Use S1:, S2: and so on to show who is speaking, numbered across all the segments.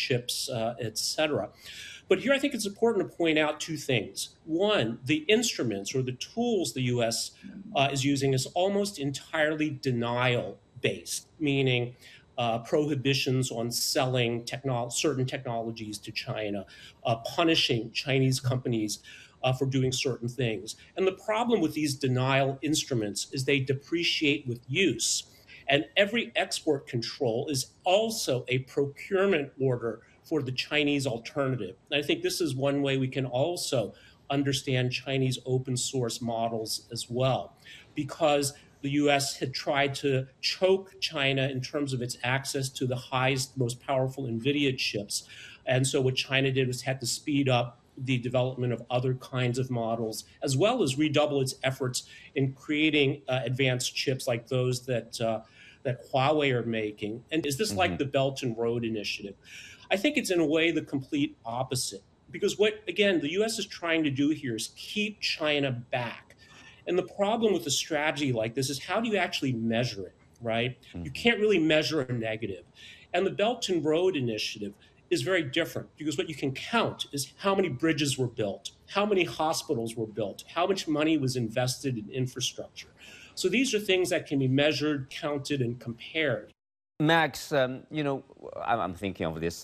S1: chips, etc. But here I think it's important to point out two things. One, the instruments or the tools the US is using is almost entirely denial based, meaning prohibitions on selling certain technologies to China, punishing Chinese companies for doing certain things. And the problem with these denial instruments is they depreciate with use. And every export control is also a procurement order for the Chinese alternative. And I think this is one way we can also understand Chinese open source models as well, because the US had tried to choke China in terms of its access to the highest, most powerful NVIDIA chips. And so what China did was had to speed up the development of other kinds of models, as well as redouble its efforts in creating advanced chips like those that Huawei are making. And is this like the Belt and Road Initiative? I think it's in a way the complete opposite, because what, again, the US is trying to do here is keep China back. And the problem with a strategy like this is, how do you actually measure it, right? You can't really measure a negative. And the Belt and Road Initiative is very different, because what you can count is how many bridges were built, how many hospitals were built, how much money was invested in infrastructure. So these are things that can be measured, counted, and compared.
S2: Max, I'm thinking of this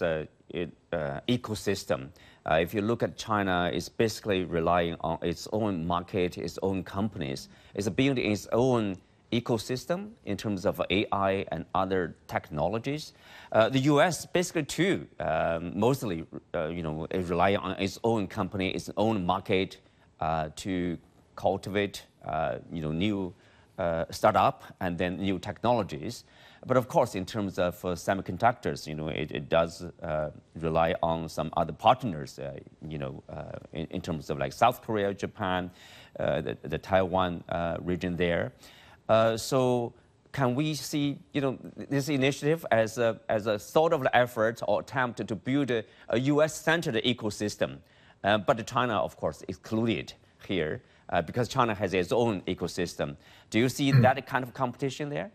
S2: ecosystem. If you look at China, it's basically relying on its own market, its own companies. It's building its own ecosystem in terms of AI and other technologies. The U.S. basically too, mostly, is relying on its own company, its own market to cultivate, new startup and then new technologies. But of course, in terms of semiconductors, it does rely on some other partners, in terms of like South Korea, Japan, the Taiwan region there. So can we see, this initiative as a sort of effort or attempt to build a U.S.-centered ecosystem, but China, of course, excluded here because China has its own ecosystem. Do you see that kind of competition there?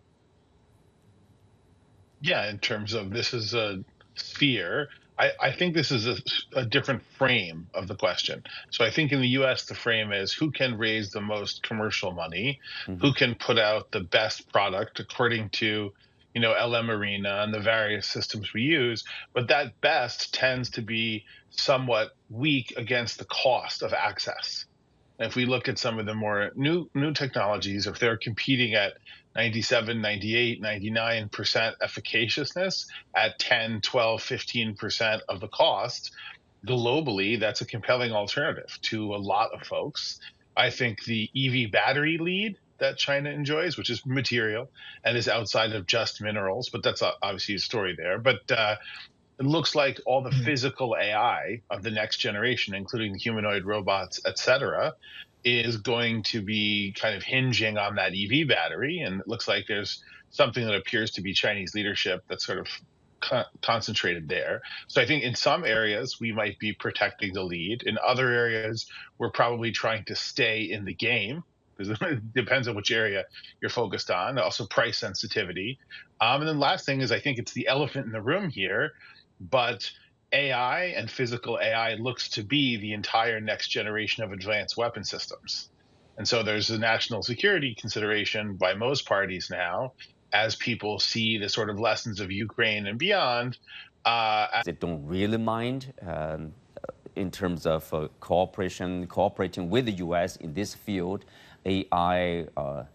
S3: Yeah, in terms of this is a sphere, I think this is a different frame of the question. So I think in the US, the frame is who can raise the most commercial money, who can put out the best product according to, LM Arena and the various systems we use. But that best tends to be somewhat weak against the cost of access. And if we look at some of the more new technologies, if they're competing at 97, 98, 99% efficaciousness at 10, 12, 15% of the cost, globally, that's a compelling alternative to a lot of folks. I think the EV battery lead that China enjoys, which is material and is outside of just minerals, but that's obviously a story there. But it looks like all the physical AI of the next generation, including the humanoid robots, et cetera, is going to be kind of hinging on that EV battery. And it looks like there's something that appears to be Chinese leadership that's sort of concentrated there. So I think in some areas, we might be protecting the lead. In other areas, we're probably trying to stay in the game, because it depends on which area you're focused on. Also price sensitivity. And then last thing is, I think it's the elephant in the room here, but AI and physical AI looks to be the entire next generation of advanced weapon systems. And so there's a national security consideration by most parties now, as people see the sort of lessons of Ukraine and beyond.
S2: They don't really mind in terms of cooperating with the US in this field, AI,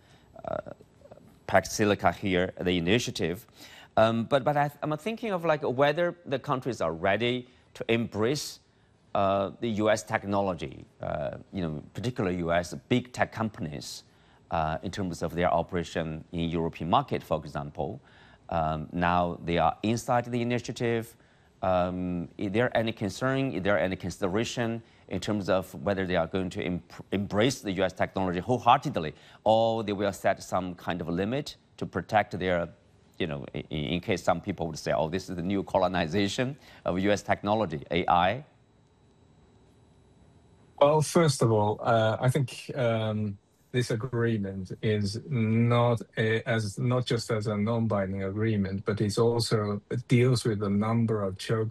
S2: Pax Silica here, the initiative. But I'm thinking of like whether the countries are ready to embrace the U.S. technology, particularly U.S. big tech companies, in terms of their operation in European market, for example. Now they are inside the initiative. Is there any concern? Is there any consideration in terms of whether they are going to embrace the U.S. technology wholeheartedly, or they will set some kind of limit to protect their, in case some people would say, oh, this is the new colonization of U.S. technology, AI?
S4: Well, first of all, I think this agreement is not just as a non-binding agreement, but it also deals with a number of